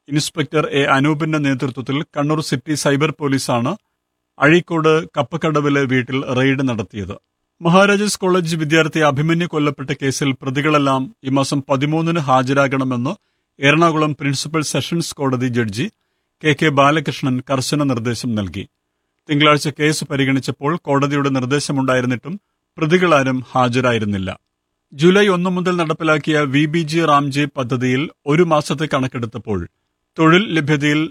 Inspector A അനൂപിന്റെ നേതൃത്വത്തിൽ Kannur city cyber പോലീസാണ് അഴീക്കോട് കപ്പക്കടവിലെ വീട്ടിൽ റെയ്ഡ് നടത്തിയത്. മഹാരാജാസ് കോളേജ് വിദ്യാർത്ഥി അഭിമന്യു കൊല്ലപ്പെട്ട കേസിൽ പ്രതികളെല്ലാം ഈ മാസം 13 ഹാജരാകണമെന്ന് എറണാകുളം പ്രിൻസിപ്പൽ സെഷൻസ് കോടതി ജഡ്ജി കെ ബാലകൃഷ്ണൻ കർശന നിർദ്ദേശം നൽകി. തിങ്കളാഴ്ച കേസ് പരിഗണിച്ചപ്പോൾ കോടതിയുടെ നിർദ്ദേശമുണ്ടായിരുന്നിട്ടും പ്രതികളാരും ഹാജരായിരുന്നില്ല. ജൂലൈ 1 മുതൽ നടപ്പിലാക്കിയ VBG റാംജി പദ്ധതിയിൽ ഒരു മാസത്തെ കണക്കെടുത്തപ്പോൾ തൊഴിൽ ലഭ്യതയിൽ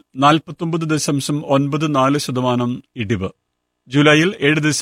49.94% ഇടിവ്. ജൂലൈയിൽ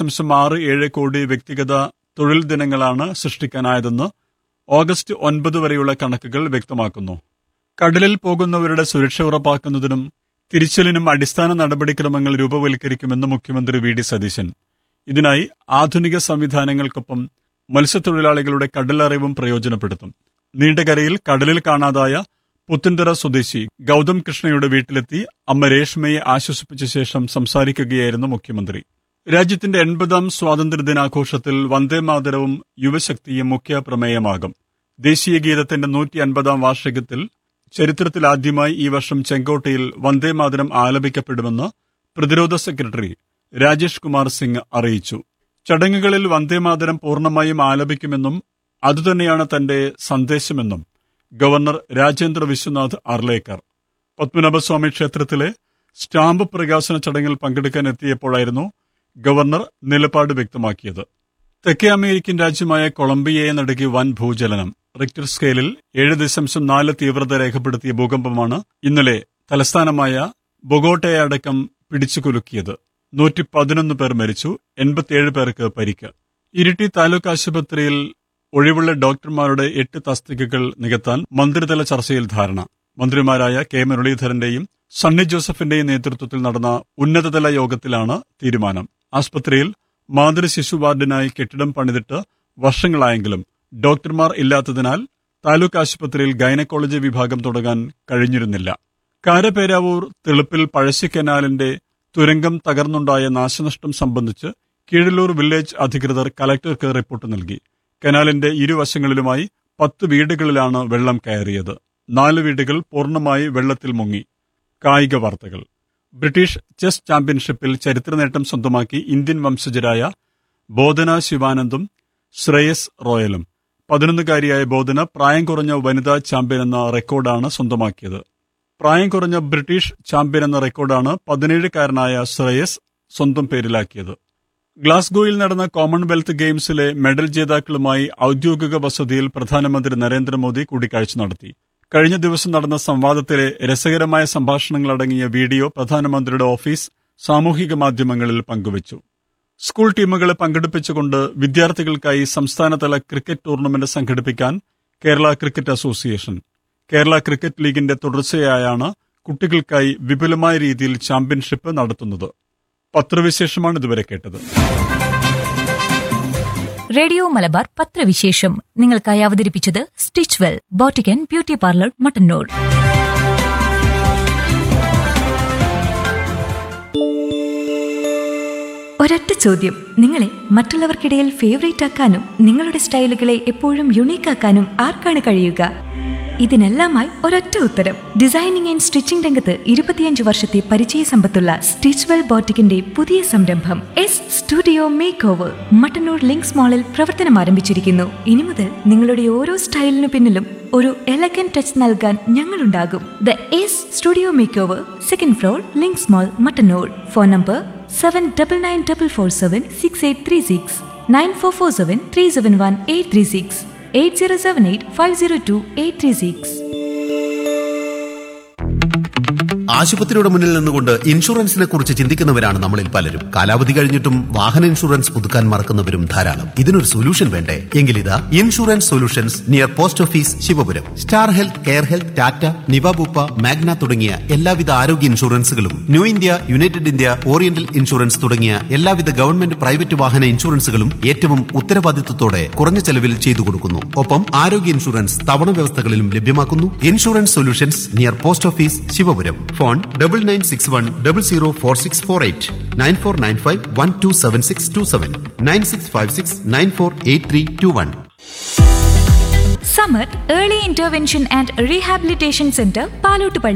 7.67 കോടി വ്യക്തിഗത തൊഴിൽ ദിനങ്ങളാണ് സൃഷ്ടിക്കാനായതെന്ന് ഓഗസ്റ്റ് 9 വരെയുള്ള കണക്കുകൾ വ്യക്തമാക്കുന്നു. കടലിൽ പോകുന്നവരുടെ സുരക്ഷ ഉറപ്പാക്കുന്നതിനും തിരിച്ചലിനും അടിസ്ഥാന നടപടിക്രമങ്ങൾ രൂപവൽക്കരിക്കുമെന്ന് മുഖ്യമന്ത്രി വി.ഡി. സതീശൻ. ഇതിനായി ആധുനിക സംവിധാനങ്ങൾക്കൊപ്പം മത്സ്യത്തൊഴിലാളികളുടെ കടലറിവും പ്രയോജനപ്പെടുത്തും. നീണ്ടകരയിൽ കടലിൽ കാണാതായ പുത്തൻതറ സ്വദേശി ഗൗതം കൃഷ്ണയുടെ വീട്ടിലെത്തി അമ്മ രേഷ്മയെ ആശ്വസിപ്പിച്ച ശേഷം സംസാരിക്കുകയായിരുന്നു മുഖ്യമന്ത്രി. രാജ്യത്തിന്റെ 80ാം സ്വാതന്ത്ര്യദിനാഘോഷത്തിൽ വന്ദേമാതരവും യുവശക്തിയും മുഖ്യ പ്രമേയമാകും. ദേശീയ ഗീതത്തിന്റെ 150ാം വാർഷികത്തിൽ ചരിത്രത്തിലാദ്യമായി ഈ വർഷം ചെങ്കോട്ടയിൽ വന്ദേമാതരം ആലപിക്കപ്പെടുമെന്ന് പ്രതിരോധ സെക്രട്ടറി രാജേഷ് കുമാർ സിംഗ് അറിയിച്ചു. ചടങ്ങുകളിൽ വന്ദേമാതരം പൂർണ്ണമായും ആലപിക്കുമെന്നും അതുതന്നെയാണ് തന്റെ സന്ദേശമെന്നും ഗവർണർ രാജേന്ദ്ര വിശ്വനാഥ് അർലേക്കർ പത്മനാഭസ്വാമി ക്ഷേത്രത്തിലെ സ്റ്റാമ്പ് പ്രകാശന ചടങ്ങിൽ പങ്കെടുക്കാനെത്തിയപ്പോഴായിരുന്നു ഗവർണർ നിലപാട് വ്യക്തമാക്കിയത്. തെക്കേ അമേരിക്കൻ രാജ്യമായ കൊളംബിയയെ നടുക്കി വൻ ഭൂചലനം. റിക്ടർ സ്കെയിലിൽ 7.4 തീവ്രത രേഖപ്പെടുത്തിയ ഭൂകമ്പമാണ് ഇന്നലെ തലസ്ഥാനമായ ബൊഗോട്ടയെ അടക്കം പിടിച്ചുകുലുക്കിയത്. 111 പേർ മരിച്ചു, 87 പേർക്ക് പരിക്ക്. ഇരിട്ടി താലൂക്ക് ആശുപത്രിയിൽ ഒഴിവുള്ള ഡോക്ടർമാരുടെ 8 തസ്തികകൾ നികത്താൻ മന്ത്രിതല ചർച്ചയിൽ ധാരണ. മന്ത്രിമാരായ കെ മുരളീധരന്റെയും സണ്ണി ജോസഫിന്റെയും നേതൃത്വത്തിൽ നടന്ന ഉന്നതതല യോഗത്തിലാണ് തീരുമാനം. ആശുപത്രിയിൽ മാതൃ ശിശു വാർഡിനായി കെട്ടിടം പണിതിട്ട് വർഷങ്ങളായെങ്കിലും ഡോക്ടർമാർ ഇല്ലാത്തതിനാൽ താലൂക്ക് ആശുപത്രിയിൽ ഗൈനക്കോളജി വിഭാഗം തുടങ്ങാൻ കഴിഞ്ഞിരുന്നില്ല. കാരപേരാവൂർ തെളുപ്പിൽ പഴശ്ശി കനാലിന്റെ തുരങ്കം തകർന്നുണ്ടായ നാശനഷ്ടം സംബന്ധിച്ച് കീഴല്ലൂർ വില്ലേജ് അധികൃതർ കലക്ടർക്ക് റിപ്പോർട്ട് നൽകി. കനാലിന്റെ ഇരുവശങ്ങളിലുമായി 10 വീടുകളിലാണ് വെള്ളം കയറിയത്. 4 വീടുകൾ പൂർണ്ണമായി വെള്ളത്തിൽ മുങ്ങി. കായിക വാർത്തകൾ. ബ്രിട്ടീഷ് ചെസ് ചാമ്പ്യൻഷിപ്പിൽ ചരിത്രനേട്ടം സ്വന്തമാക്കി ഇന്ത്യൻ വംശജരായ ബോധന ശിവാനന്ദും ശ്രേയസ് റോയലും. 11-കാരിയായ ബോധന പ്രായം കുറഞ്ഞ വനിതാ ചാമ്പ്യൻ എന്ന റെക്കോർഡാണ് സ്വന്തമാക്കിയത്. പ്രായം കുറഞ്ഞ ബ്രിട്ടീഷ് ചാമ്പ്യൻ എന്ന റെക്കോർഡാണ് 17-കാരനായ ശ്രേയസ് സ്വന്തം പേരിലാക്കിയത്. ഗ്ലാസ്ഗോയിൽ നടന്ന കോമൺവെൽത്ത് ഗെയിംസിലെ മെഡൽ ജേതാക്കളുമായി ഔദ്യോഗിക വസതിയിൽ പ്രധാനമന്ത്രി നരേന്ദ്രമോദി കൂടിക്കാഴ്ച നടത്തി. കഴിഞ്ഞ ദിവസം നടന്ന സംവാദത്തിലെ രസകരമായ സംഭാഷണങ്ങളടങ്ങിയ വീഡിയോ പ്രധാനമന്ത്രിയുടെ ഓഫീസ് സാമൂഹിക മാധ്യമങ്ങളിൽ പങ്കുവച്ചു. സ്കൂൾ ടീമുകളെ പങ്കെടുപ്പിച്ചുകൊണ്ട് വിദ്യാർത്ഥികൾക്കായി സംസ്ഥാനതല ക്രിക്കറ്റ് ടൂർണമെന്റ് സംഘടിപ്പിക്കാൻ Kerala cricket association. Kerala cricket ലീഗിന്റെ തുടർച്ചയായാണ് കുട്ടികൾക്കായി വിപുലമായ രീതിയിൽ ചാമ്പ്യൻഷിപ്പ് നടത്തുന്നത്. പത്രവിശേഷമാണ് ഇതുവരെ കേട്ടത്. റേഡിയോ മലബാർ പത്രവിശേഷം നിങ്ങൾക്കായി അവതരിപ്പിച്ചത് stitch well boutique and beauty parlour Mattannur. ഒരൊറ്റ ചോദ്യം, നിങ്ങളെ മറ്റുള്ളവർക്കിടയിൽ ഫേവറേറ്റ് ആക്കാനും നിങ്ങളുടെ സ്റ്റൈലുകളെ എപ്പോഴും യുണീക്ക് ആക്കാനും ആർക്കാണ് കഴിയുക? ഇതിനെല്ലാമായി ഒരൊറ്റ ഉത്തരം. ഡിസൈനിങ് ആൻഡ് സ്റ്റിച്ചിംഗ് രംഗത്ത് 25 വർഷത്തെ പരിചയ സമ്പത്തുള്ള സ്റ്റിച്ച് വെൽ ബോട്ടിക്കിന്റെ പുതിയ സംരംഭം studio make over Mattannur links മാളിൽ പ്രവർത്തനം ആരംഭിച്ചിരിക്കുന്നു. ഇനി മുതൽ നിങ്ങളുടെ ഓരോ സ്റ്റൈലിനു പിന്നിലും ഒരു എലഗന്റ് ടച്ച് നൽകാൻ ഞങ്ങളുണ്ടാകും. The studio make over, 2nd floor, links mall, Mattannur. Phone number 7994476836, 9447371836, 8078502836. ആശുപത്രിയുടെ മുന്നിൽ നിന്നുകൊണ്ട് ഇൻഷുറൻസിനെ കുറിച്ച് ചിന്തിക്കുന്നവരാണ് നമ്മളിൽ പലരും. കാലാവധി കഴിഞ്ഞിട്ടും വാഹന ഇൻഷുറൻസ് പുതുക്കാൻ മറക്കുന്നവരും ധാരാളം. ഇതിനൊരു സൊല്യൂഷൻ വേണ്ടേ? എങ്കിലിതാ insurance solutions near post office Sivapuram. Star health, care health, Tata, Niva Bupa, Magna തുടങ്ങിയ എല്ലാവിധ ആരോഗ്യ ഇൻഷുറൻസുകളും new India, United India, oriental insurance തുടങ്ങിയ എല്ലാവിധ ഗവൺമെന്റ് പ്രൈവറ്റ് വാഹന ഇൻഷുറൻസുകളും ഏറ്റവും ഉത്തരവാദിത്വത്തോടെ കുറഞ്ഞ ചെലവിൽ ചെയ്തു കൊടുക്കുന്നു. ഒപ്പം ആരോഗ്യ ഇൻഷുറൻസ് തവണ വ്യവസ്ഥകളിലും ലഭ്യമാക്കുന്നു. Insurance solutions near post office Sivapuram. Phone 9961004648, 9495127627, 9656948321. Samar early intervention and rehabilitation centre, Palottupalli.